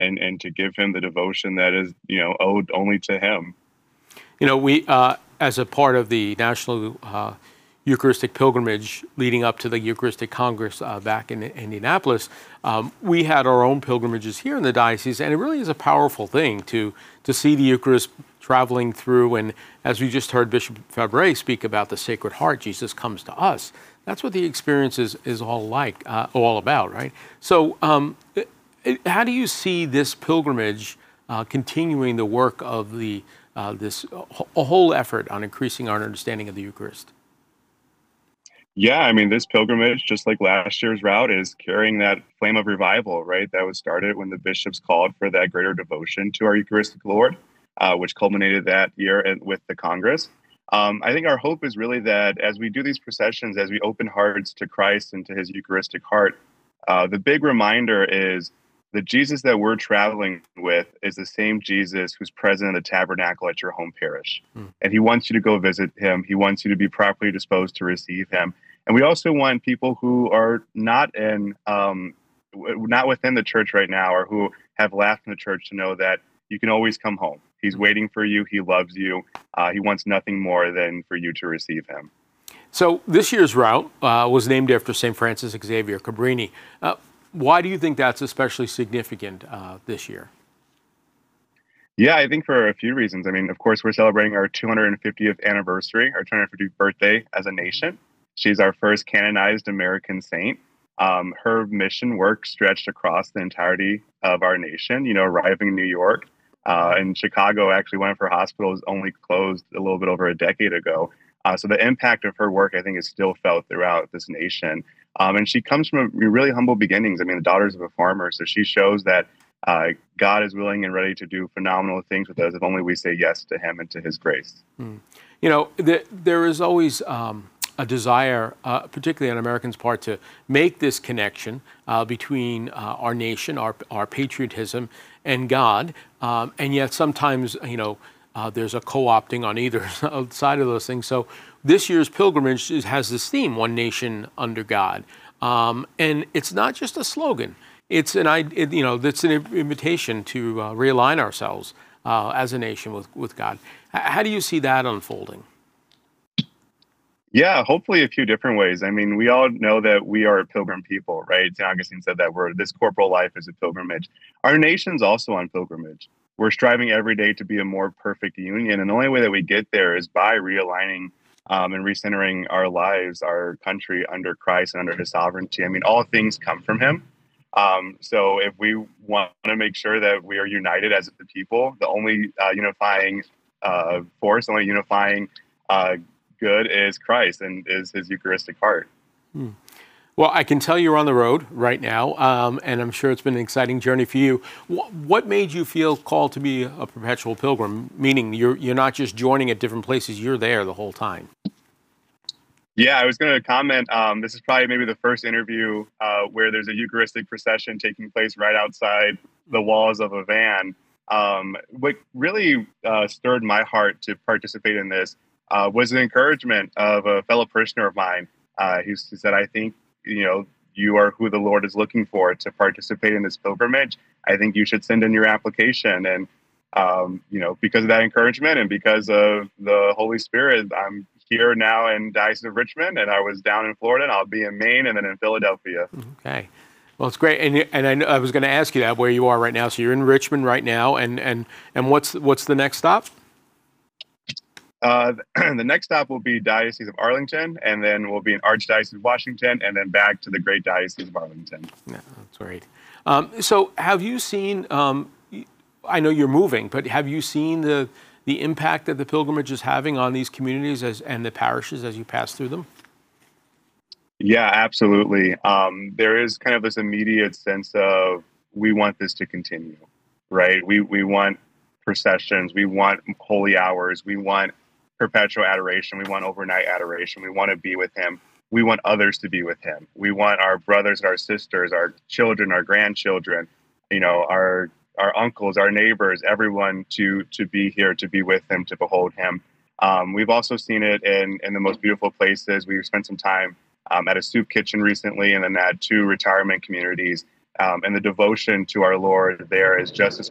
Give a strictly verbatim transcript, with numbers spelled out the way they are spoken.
and and to give him the devotion that is, you know, owed only to him. You know, we, uh, as a part of the National uh, Eucharistic Pilgrimage leading up to the Eucharistic Congress uh, back in Indianapolis, um, we had our own pilgrimages here in the diocese, and it really is a powerful thing to to see the Eucharist traveling through. And as we just heard Bishop Fabre speak about the Sacred Heart, Jesus comes to us. That's what the experience is, is all like, uh, all about, right? So, um, it, it, how do you see this pilgrimage uh, continuing the work of the Uh, this a whole effort on increasing our understanding of the Eucharist? Yeah, I mean, this pilgrimage, just like last year's route, is carrying that flame of revival, right? That was started when the bishops called for that greater devotion to our Eucharistic Lord, uh, which culminated that year in- with the Congress. Um, I think our hope is really that as we do these processions, as we open hearts to Christ and to his Eucharistic heart, uh, the big reminder is the Jesus that we're traveling with is the same Jesus who's present in the tabernacle at your home parish. Mm. And he wants you to go visit him. He wants you to be properly disposed to receive him. And we also want people who are not in, um, w- not within the church right now, or who have left from the church, to know that you can always come home. He's waiting for you. He loves you. Uh, he wants nothing more than for you to receive him. So this year's route uh, was named after Saint Francis Xavier Cabrini. Uh, why do you think that's especially significant uh, this year? Yeah, I think for a few reasons. I mean, of course, we're celebrating our two hundred fiftieth anniversary, our two hundred fiftieth birthday as a nation. She's our first canonized American saint. Um, her mission work stretched across the entirety of our nation, you know, arriving in New York. Uh, in Chicago, actually, one of her hospitals only closed a little bit over a decade ago. Uh, so the impact of her work, I think, is still felt throughout this nation. Um, and she comes from a really humble beginnings. I mean, the daughters of a farmer. So she shows that uh, God is willing and ready to do phenomenal things with us if only we say yes to him and to his grace. Mm. You know, the, there is always um, a desire, uh, particularly on Americans' part, to make this connection uh, between uh, our nation, our, our patriotism, and God. Um, and yet sometimes, you know, uh, there's a co-opting on either side of those things. So this year's pilgrimage is, has this theme, One Nation Under God. Um, and it's not just a slogan. It's an, it, you know, it's an invitation to uh, realign ourselves uh, as a nation with, with God. H- how do you see that unfolding? Yeah, hopefully a few different ways. I mean, we all know that we are a pilgrim people, right? Saint Augustine said that we're, this corporal life is a pilgrimage. Our nation's also on pilgrimage. We're striving every day to be a more perfect union. And the only way that we get there is by realigning um, and recentering our lives, our country under Christ and under his sovereignty. I mean, all things come from him. Um, so if we want to make sure that we are united as the people, the only uh, unifying uh, force, the only unifying uh, good is Christ and is his Eucharistic heart. Hmm. Well, I can tell you're on the road right now, um, and I'm sure it's been an exciting journey for you. What, what made you feel called to be a perpetual pilgrim, meaning you're, you're not just joining at different places, you're there the whole time? Yeah, I was going to comment. Um, this is probably maybe the first interview uh, where there's a Eucharistic procession taking place right outside the walls of a van. Um, what really uh, stirred my heart to participate in this uh, was the encouragement of a fellow parishioner of mine uh, who said, I think, you know, you are who the Lord is looking for to participate in this pilgrimage. I think you should send in your application. And, um, you know, because of that encouragement and because of the Holy Spirit, I'm here now in Diocese of Richmond, and I was down in Florida, and I'll be in Maine and then in Philadelphia. Okay. Well, it's great. And, and I, know, I was going to ask you that, where you are right now. So you're in Richmond right now. And, and, and what's, what's the next stop? Uh, the next stop will be Diocese of Arlington, and then we'll be in Archdiocese of Washington, and then back to the great Diocese of Arlington. Yeah, that's great. Um, so have you seen, um, I know you're moving, but have you seen the, the impact that the pilgrimage is having on these communities as, and the parishes as you pass through them? Yeah, absolutely. Um, there is kind of this immediate sense of we want this to continue, right? We, we want processions, we want holy hours, we want perpetual adoration. We want overnight adoration. We want to be with him. We want others to be with him. We want our brothers and our sisters, our children, our grandchildren, you know, our our uncles, our neighbors, everyone to to be here, to be with him, to behold him. Um, we've also seen it in in the most beautiful places. We've spent some time um, at a soup kitchen recently, and then at two retirement communities. um, and the devotion to our Lord there is just as